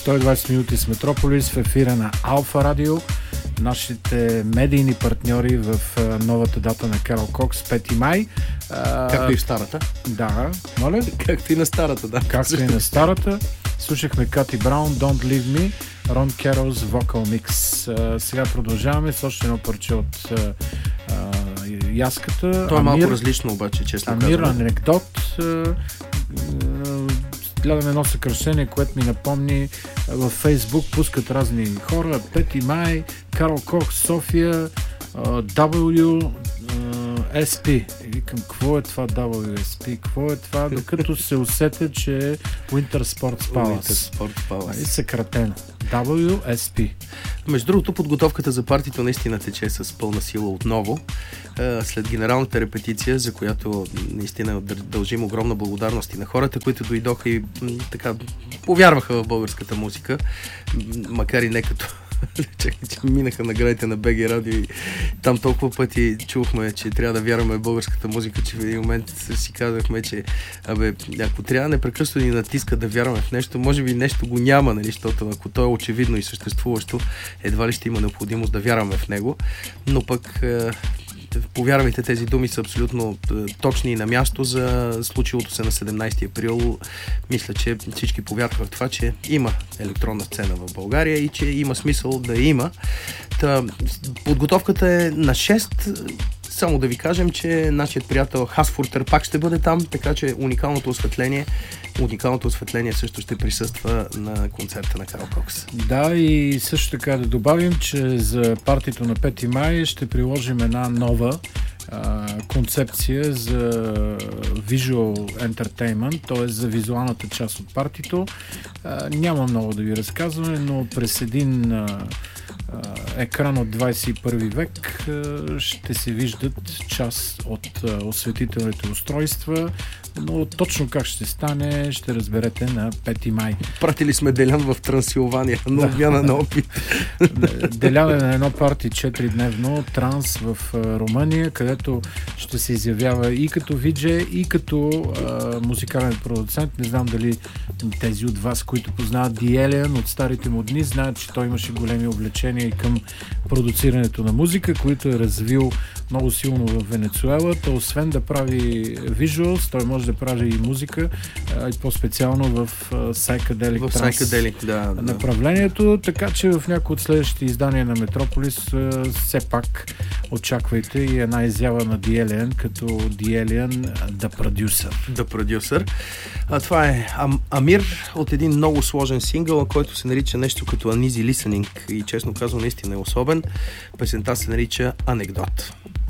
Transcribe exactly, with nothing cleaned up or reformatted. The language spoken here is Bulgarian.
сто и двайсет минути с Метрополис в ефира на Алфа Радио. Нашите медийни партньори в новата дата на Карл Кокс, пети май. Както и в старата. Да, моля? Както и на старата, да. Както и на старата. Слушахме Кати Браун, Don't Leave Me, Рон Керолс, Vocal Mix. Сега продължаваме с още едно парче от Яската. То е малко различно обаче, честно Амир, казвам. анекдот. Гледаме едно съкръщение, което ми напомни във Фейсбук пускат разни хора. пети май, Карл Кокс, София, W S P. И викам, какво е това W S P? Какво е това? Докато се усетя, че е Winter Sports Palace. Winter Sports Palace. И съкратено. W S P. Между другото, подготовката за партито наистина тече с пълна сила отново. След генералната репетиция, за която наистина дължим огромна благодарност и на хората, които дойдоха и така повярваха в българската музика, макар и не като чакай, че минаха наградите на БГ Радио и там толкова пъти чухме, че трябва да вярваме в българската музика, че в един момент си казахме, че абе, ако трябва непрекъснато ни натиска да вярваме в нещо, може би нещо го няма, нали, защото ако то е очевидно и съществуващо, едва ли ще има необходимост да вярваме в него, но пък повярвайте, тези думи са абсолютно точни и на място за случилото се на седемнайсети април. Мисля, че всички повярваха в това, че има електронна сцена в България и че има смисъл да има. Та, подготовката е на шест. Само да ви кажем, че нашият приятел Хасфуртер пак ще бъде там, така че уникалното осветление уникалното осветление също ще присъства на концерта на Карл Кокс. Да, и също така да добавим, че за партито на пети май ще приложим една нова а, концепция за visual entertainment, т.е. за визуалната част от партито. А, няма много да ви разказваме, но през един а, екран от двайсет и първи век ще се виждат част от осветителните устройства, но точно как ще стане, ще разберете на пети май. Пратили сме Делян в Трансилвания на обмяна на опит. Делян е на едно парти четиридневно транс в Румъния, където ще се изявява и като видже, и като а, музикален продуцент. Не знам дали тези от вас, които познават The Alien от старите му дни, знаят, че той имаше големи увлечения и към продуцирането на музика, които е развил много силно в Венецуела. То освен да прави визуалс, той може да прави и музика, а, и по-специално в psychedelic в транс psychedelic, да, да. направлението, така че в някои от следващите издания на Метрополис а, все пак очаквайте и една изява на The Alien като The Alien The Producer. The Producer. А, това е Ам, Амир от един много сложен сингъл, който се нарича нещо като Uneasy Listening и честно казвам наистина е особен. Песента се нарича Анекдот.